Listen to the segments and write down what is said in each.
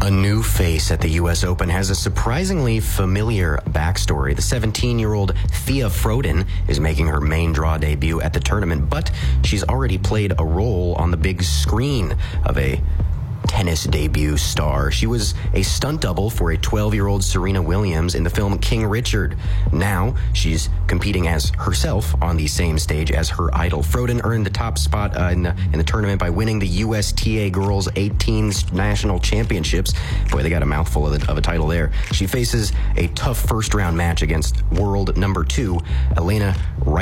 A new face at the U.S. Open has a surprisingly familiar backstory. The 17-year-old Thea Frodin is making her main draw debut at the tournament, but she's already played a role on the big screen of a tennis debut star. She was a stunt double for a 12-year-old Serena Williams in the film King Richard. Now she's competing as herself on the same stage as her idol. Frodin earned the top spot in the tournament by winning the USTA Girls 18s National Championships. Boy, they got a mouthful of a title there. She faces a tough first-round match against world number 2, Elena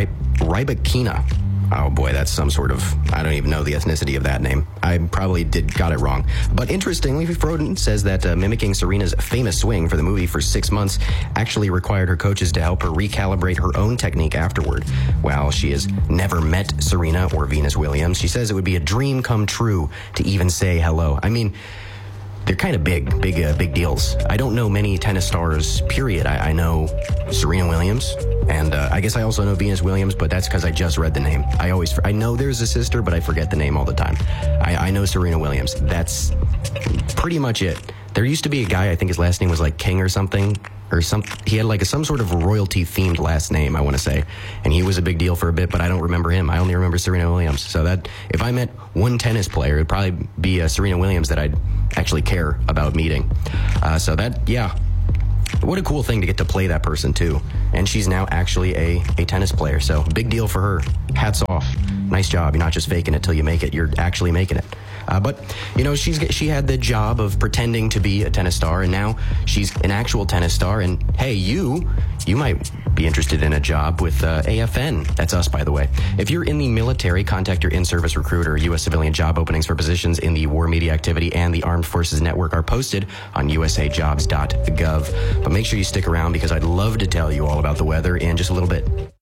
Rybakina. Oh boy, that's some sort of, I don't even know the ethnicity of that name. I probably got it wrong. But interestingly, Frodin says that mimicking Serena's famous swing for the movie for 6 months actually required her coaches to help her recalibrate her own technique afterward. While she has never met Serena or Venus Williams, she says it would be a dream come true to even say hello. I mean, they're kind of big deals. I don't know many tennis stars, period. I know Serena Williams, and I guess I also know Venus Williams, but that's because I just read the name. I know there's a sister, but I forget the name all the time. I know Serena Williams. That's pretty much it. There used to be a guy, I think his last name was like King or something, he had like some sort of royalty-themed last name, I want to say, and he was a big deal for a bit, but I don't remember him. I only remember Serena Williams. So that, if I met one tennis player, it'd probably be Serena Williams that I'd actually care about meeting. So that, yeah. What a cool thing to get to play that person, too. And she's now actually a tennis player, so big deal for her. Hats off. Nice job. You're not just faking it till you make it. You're actually making it. But, you know, she had the job of pretending to be a tennis star, and now she's an actual tennis star. And, hey, you might be interested in a job with AFN. That's us, by the way. If you're in the military, contact your in-service recruiter. U.S. civilian job openings for positions in the War Media Activity and the Armed Forces Network are posted on usajobs.gov. But make sure you stick around because I'd love to tell you all about the weather in just a little bit.